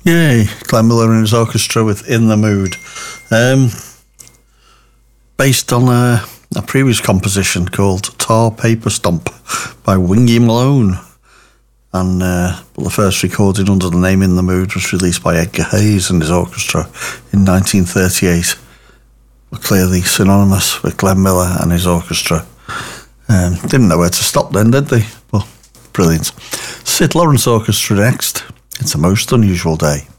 Yay, Glenn Miller and his orchestra with In the Mood. Based on a previous composition called Tar Paper Stomp by Wingy Malone. And the first recorded under the name In the Mood was released by Edgar Hayes and his orchestra in 1938. Were clearly synonymous with Glenn Miller and his orchestra. Didn't know where to stop then, did they? Well, brilliant. Sid Lawrence Orchestra next. It's a most unusual day.